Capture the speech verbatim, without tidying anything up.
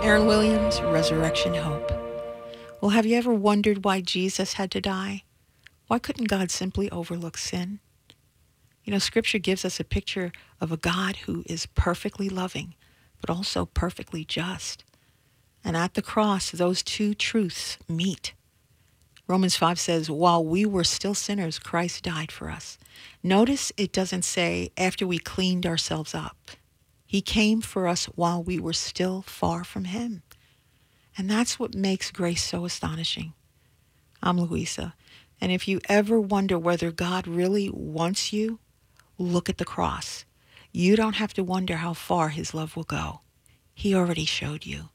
Aaron Williams, Resurrection Hope. Well, have you ever wondered why Jesus had to die? Why couldn't God simply overlook sin? You know, Scripture gives us a picture of a God who is perfectly loving, but also perfectly just. And at the cross, those two truths meet. Romans five says, while we were still sinners, Christ died for us. Notice it doesn't say after we cleaned ourselves up. He came for us while we were still far from him. And that's what makes grace so astonishing. I'm Louisa. And if you ever wonder whether God really wants you, look at the cross. You don't have to wonder how far his love will go. He already showed you.